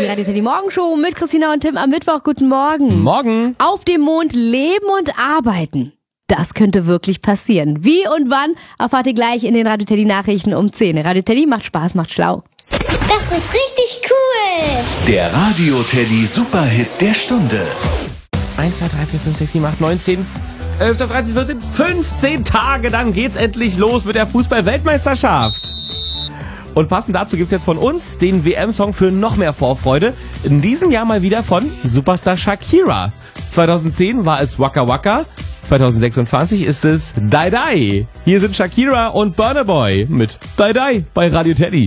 Radio Teddy Morgenshow mit Christina und Tim am Mittwoch. Guten Morgen. Morgen. Auf dem Mond leben und arbeiten. Das könnte wirklich passieren. Wie und wann erfahrt ihr gleich in den Radio Teddy Nachrichten um 10. Radio Teddy macht Spaß, macht schlau. Das ist richtig cool. Der Radio Teddy Superhit der Stunde. 1, 2, 3, 4, 5, 6, 7, 8, 9, 10, 11, 12, 13, 14, 15 Tage, dann geht's endlich los mit der Fußball-Weltmeisterschaft. Und passend dazu gibt's jetzt von uns den WM-Song für noch mehr Vorfreude. In diesem Jahr mal wieder von Superstar Shakira. 2010 war es Waka Waka, 2026 ist es Die Die. Hier sind Shakira und Burna Boy mit Die Die bei Radio Teddy.